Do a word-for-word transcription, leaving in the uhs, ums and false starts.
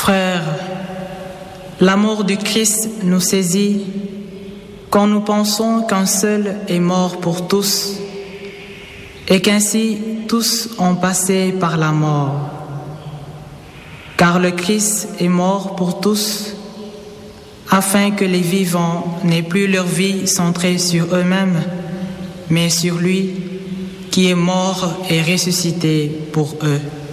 Frères, l'amour du Christ nous saisit quand nous pensons qu'un seul est mort pour tous et qu'ainsi tous ont passé par la mort. Car le Christ est mort pour tous, afin que les vivants n'aient plus leur vie centrée sur eux-mêmes, mais sur lui qui est mort et ressuscité pour eux.